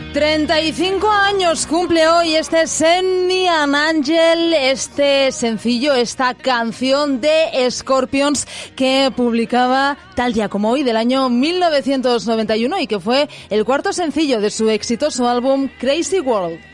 35 años cumple hoy este Send Me an Angel, este sencillo, esta canción de Scorpions que publicaba tal día como hoy del año 1991 y que fue el cuarto sencillo de su exitoso álbum Crazy World.